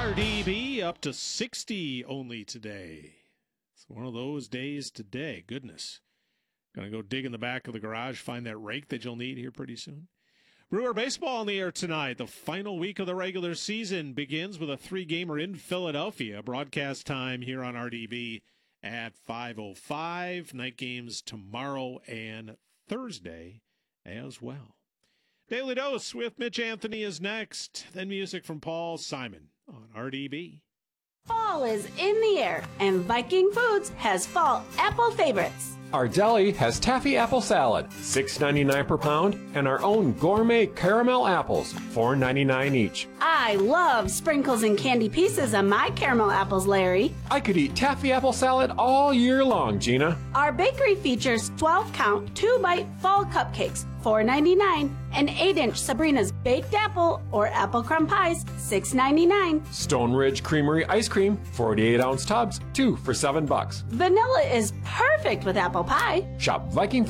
RDB up to 60 only today. It's one of those days today. Goodness. Going to go dig in the back of the garage, find that rake that you'll need here pretty soon. Brewer baseball on the air tonight. The final week of the regular season begins with a 3-gamer in Philadelphia. Broadcast time here on RDB at 5:05. Night games tomorrow and Thursday as well. Daily Dose with Mitch Anthony is next. Then music from Paul Simon on RDB. Fall is in the air, and Viking Foods has fall apple favorites. Our deli has taffy apple salad, $6.99 per pound, and our own gourmet caramel apples, $4.99 each. I love sprinkles and candy pieces on my caramel apples, Larry. I could eat taffy apple salad all year long, Gina. Our bakery features 12-count, 2-bite fall cupcakes, $4.99, and 8-inch Sabrina's baked apple or apple crumb pies, $6.99. Stone Ridge Creamery ice cream, 48-ounce tubs, 2 for $7. Vanilla is perfect with apple pie. Shop Viking